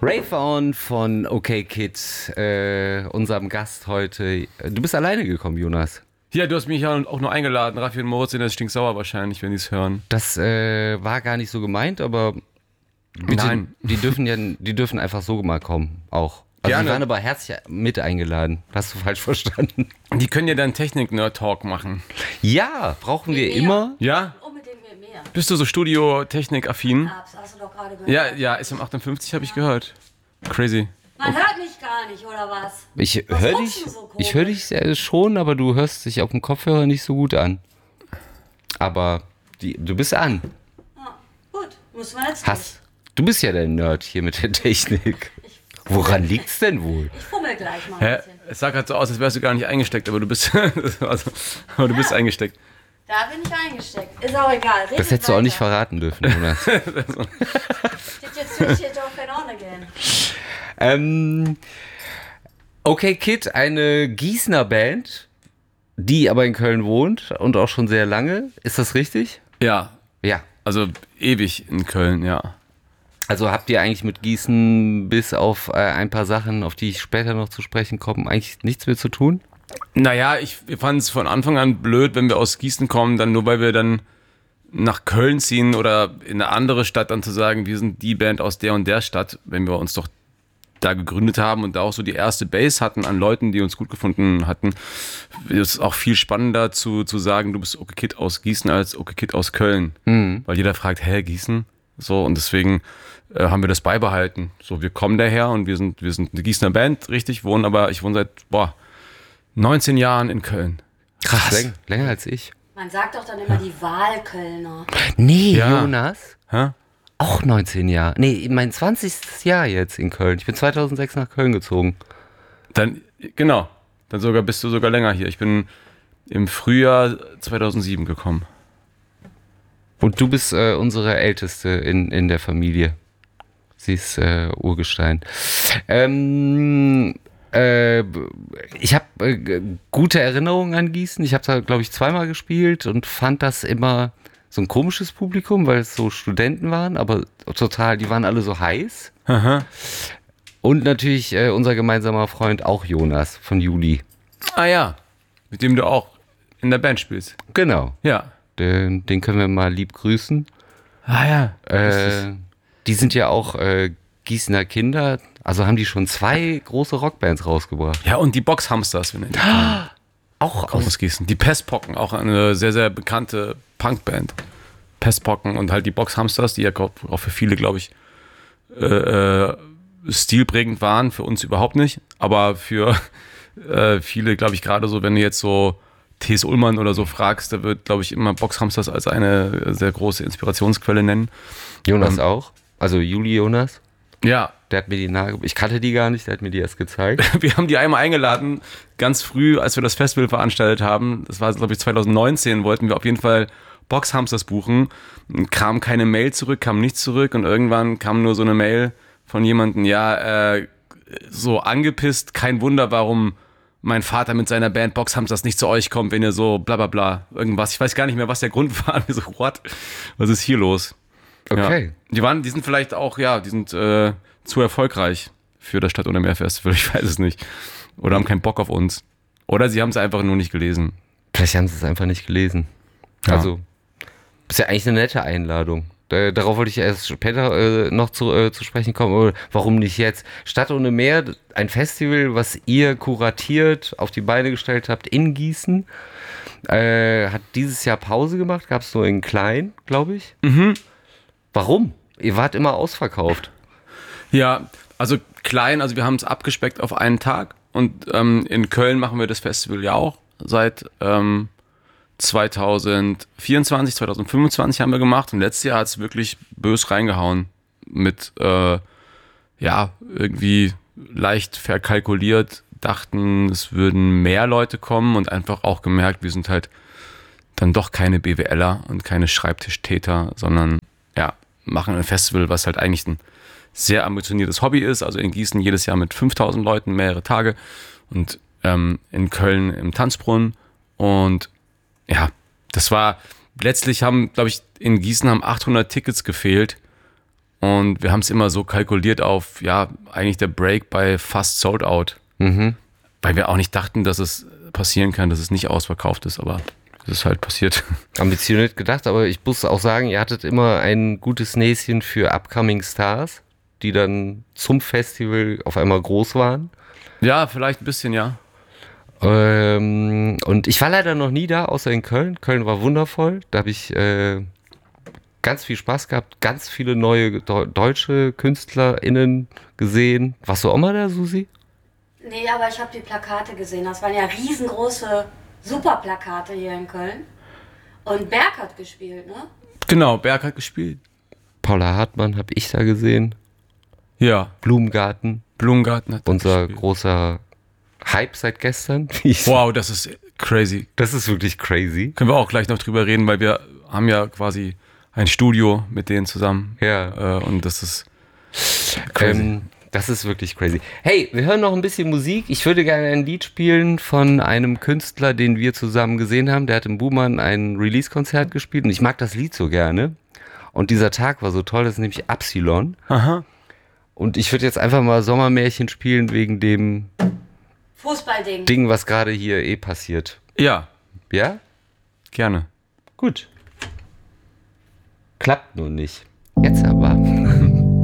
Rave On von OK Kid, unserem Gast heute. Du bist alleine gekommen, Jonas. Ja, du hast mich ja auch nur eingeladen. Raffi und Moritz sind jetzt stinksauer wahrscheinlich, wenn die es hören. Das war gar nicht so gemeint, aber bitte, Nein. die dürfen einfach so mal kommen, auch. Also Gerne. Die waren aber herzlich mit eingeladen. Hast du falsch verstanden? Die können ja dann Technik-Nerd-Talk machen. Ja, brauchen wir Mehr. immer. Ja? Unbedingt mehr. Bist du so Studio-Technik-affin? Hast du doch gerade gehört. Ja, SM58 habe ich gehört. Crazy. Man hört mich gar nicht, oder was? Ich Was höre guckst dich, du so ich höre dich schon, aber du hörst dich auf dem Kopfhörer nicht so gut an. Aber du bist an. Ja, gut, muss man jetzt Du bist ja der Nerd hier mit der Technik. Woran liegt's denn wohl? Ich fummel gleich mal ein Hä? bisschen. Es sah gerade so aus, als wärst du gar nicht eingesteckt, aber du bist, du bist eingesteckt. Da bin ich eingesteckt. Ist auch egal. Redet Das hättest du auch nicht weiter. verraten dürfen, Jonas. Did you switch it off and on again? OK Kid, eine Gießener Band, die aber in Köln wohnt und auch schon sehr lange. Ist das richtig? Ja, Ja. also ewig in Köln, ja. Also habt ihr eigentlich mit Gießen bis auf ein paar Sachen, auf die ich später noch zu sprechen komme, eigentlich nichts mehr zu tun? Naja, wir fanden es von Anfang an blöd, wenn wir aus Gießen kommen, dann nur weil wir dann nach Köln ziehen oder in eine andere Stadt dann zu sagen, wir sind die Band aus der und der Stadt, wenn wir uns doch da gegründet haben und da auch so die erste Base hatten an Leuten, die uns gut gefunden hatten. Es ist auch viel spannender zu sagen, du bist OK Kid aus Gießen als OK Kid aus Köln. Weil jeder fragt, hä, Gießen? So, und deswegen haben wir das beibehalten. So, wir kommen daher und wir sind eine Gießener Band, richtig, ich wohne seit 19 Jahren in Köln. Krass. Länger als ich. Man sagt doch dann immer die Wahlkölner. Nee, Ja. Jonas. Hä? Auch 19 Jahre. Nee, mein 20. Jahr jetzt in Köln. Ich bin 2006 nach Köln gezogen. Dann bist du sogar länger hier. Ich bin im Frühjahr 2007 gekommen. Und du bist unsere Älteste in der Familie. Sie ist Urgestein. Ich habe gute Erinnerungen an Gießen. Ich habe da, glaube ich, zweimal gespielt und fand das immer so ein komisches Publikum, weil es so Studenten waren, aber total, die waren alle so heiß. Aha. Und natürlich unser gemeinsamer Freund, auch Jonas von Juli. Ah ja, mit dem du auch in der Band spielst. Genau. Ja. Den können wir mal lieb grüßen. Ah ja. Die sind ja auch Gießener Kinder. Also haben die schon 2 große Rockbands rausgebracht. Ja, und die Boxhamsters, wenn ihr Auch aus Gießen. Die Pestpocken, auch eine sehr, sehr bekannte Punkband. Pestpocken und halt die Boxhamsters, die ja auch für viele, glaube ich, stilprägend waren. Für uns überhaupt nicht. Aber für viele, glaube ich, gerade so, wenn du jetzt so T.S. Ullmann oder so fragst, da wird, glaube ich, immer Boxhamsters als eine sehr große Inspirationsquelle nennen. Jonas auch. Also Juli Jonas. Ja, Der hat mir die ich kannte die gar nicht, der hat mir die erst gezeigt. wir haben die einmal eingeladen, ganz früh, als wir das Festival veranstaltet haben. Das war, glaube ich, 2019, wollten wir auf jeden Fall Boxhamsters buchen. Kam keine Mail zurück, kam nichts zurück und irgendwann kam nur so eine Mail von jemandem, so angepisst, kein Wunder, warum mein Vater mit seiner Band Boxhamsters nicht zu euch kommt, wenn ihr so bla bla bla, irgendwas. Ich weiß gar nicht mehr, was der Grund war. Wir so, what? Was ist hier los? Okay. Ja. Die sind vielleicht auch, die sind zu erfolgreich für das Stadt- ohne Meer-Festival, ich weiß es nicht. Oder haben keinen Bock auf uns. Oder sie haben es einfach nur nicht gelesen. Vielleicht haben sie es einfach nicht gelesen. Ja. Also, ist ja eigentlich eine nette Einladung. Darauf wollte ich erst später noch zu sprechen kommen. Aber warum nicht jetzt? Stadt ohne Meer, ein Festival, was ihr kuratiert, auf die Beine gestellt habt in Gießen. Hat dieses Jahr Pause gemacht, gab es nur in klein, glaube ich. Warum? Ihr wart immer ausverkauft. Ja, also klein, also wir haben es abgespeckt auf einen Tag und in Köln machen wir das Festival ja auch seit 2024, 2025 haben wir gemacht und letztes Jahr hat es wirklich bös reingehauen mit irgendwie leicht verkalkuliert, dachten, es würden mehr Leute kommen und einfach auch gemerkt, wir sind halt dann doch keine BWLer und keine Schreibtischtäter, sondern machen ein Festival, was halt eigentlich ein sehr ambitioniertes Hobby ist, also in Gießen jedes Jahr mit 5000 Leuten, mehrere Tage und in Köln im Tanzbrunnen und das war, letztlich glaube ich, in Gießen haben 800 Tickets gefehlt Und wir haben es immer so kalkuliert auf, ja, eigentlich der Break bei fast sold out. Weil wir auch nicht dachten, dass es passieren kann, dass es nicht ausverkauft ist, aber es ist halt passiert. Ambitioniert gedacht, aber ich muss auch sagen, ihr hattet immer ein gutes Näschen für Upcoming Stars, die dann zum Festival auf einmal groß waren. Ja, vielleicht ein bisschen, ja. Und ich war leider noch nie da, außer in Köln. Köln war wundervoll. Da habe ich ganz viel Spaß gehabt, ganz viele neue deutsche KünstlerInnen gesehen. Warst du auch mal da, Susi? Nee, aber ich habe die Plakate gesehen. Das waren ja riesengroße Superplakate hier in Köln. Und Berg hat gespielt, ne? Genau, Berg hat gespielt. Paula Hartmann habe ich da gesehen. Ja. Blumengarten Hat unser gespielt. Großer Hype seit gestern. Wow, das ist crazy. Das ist wirklich crazy. Können wir auch gleich noch drüber reden, weil wir haben ja quasi ein Studio mit denen zusammen. Ja. Und das ist crazy. Das ist wirklich crazy. Hey, wir hören noch ein bisschen Musik. Ich würde gerne ein Lied spielen von einem Künstler, den wir zusammen gesehen haben. Der hat im Buhmann ein Release-Konzert gespielt und ich mag das Lied so gerne. Und dieser Tag war so toll, das ist nämlich Absilon. Aha. Und ich würde jetzt einfach mal Sommermärchen spielen wegen dem Fußballding. Ding, was gerade hier passiert. Ja, Ja? gerne. Gut. Klappt nur nicht.